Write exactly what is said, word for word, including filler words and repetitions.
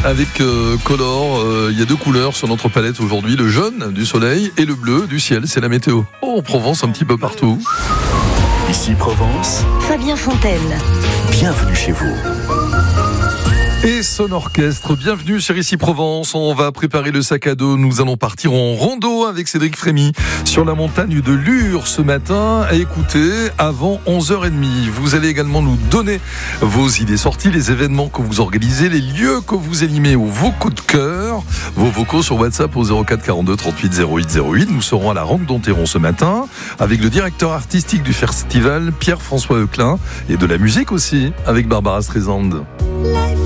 avec euh, Color. Il euh, y a deux couleurs sur notre palette aujourd'hui, le jaune du soleil et le bleu du ciel. C'est la météo. Oh, en Provence, un petit peu partout. Ici Provence, Fabien Fontaine. Bienvenue chez vous. Et son orchestre, bienvenue sur Ici Provence. On va préparer le sac à dos. Nous allons partir en rando avec Cédric Frémy sur la montagne de Lure ce matin. À écouter avant onze heures trente. Vous allez également nous donner vos idées sorties, les événements que vous organisez, les lieux que vous animez ou vos coups de cœur. Vos vocaux sur WhatsApp au zéro quatre quarante-deux trente-huit zéro huit zéro huit. Nous serons à la Ranque d'Onteron ce matin avec le directeur artistique du festival Pierre-François Euclin et de la musique aussi avec Barbara Streisand. Life